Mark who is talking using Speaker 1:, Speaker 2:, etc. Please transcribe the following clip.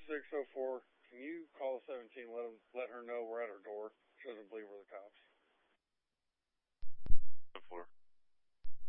Speaker 1: 4604. Can you call 17? Let her know we're at her door.